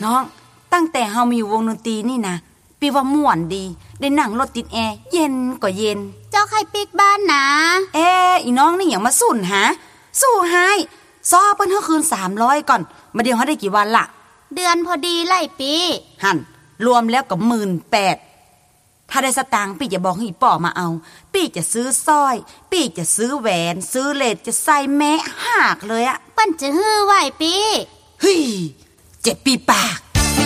น้องตั้งแต่เฮามีวงดนตรีนี่นะปีว่าม่วนดีได้นั่งรถติดแอร์เย็นก็เย็นเจ้าใครปิกบ้านนะอีน้องนี่อย่างมาสุ่นหาสู้หายซ้อเปิ้นเฮาคืน300ก่อนมาเดี๋ยวเฮาได้กี่วันล่ะเดือนพอดีไล่ปีหั่นรวมแล้วก็ 18,000 ถ้าได้สตางค์พี่จะบอกให้ป่อมาเอาพี่จะซื้อสร้อยพี่จะซื้อแหวนซื้อเลสจะใส่แม้หากเลยอะเปิ้นจะฮื้อไหวปีเฮ้ยเจ็บปีปาก